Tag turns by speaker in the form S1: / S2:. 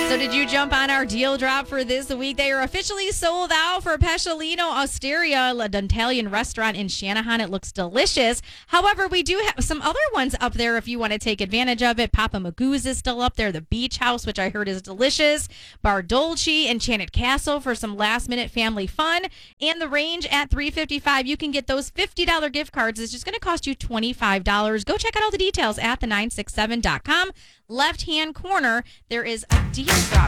S1: So did you jump on our deal drop for this week? They are officially sold out for Pesciolino Osteria, an Italian restaurant in Shanahan. It looks delicious. However, we do have some other ones up there if you want to take advantage of it. Papa Magoo's is still up there. The Beach House, which I heard is delicious. Bar Dolce, Enchanted Castle for some last-minute family fun. And the Range at $3.55. You can get those $50 gift cards. It's just going to cost you $25. Go check out all the details at the967.com. Left-hand corner, there is a deal drop.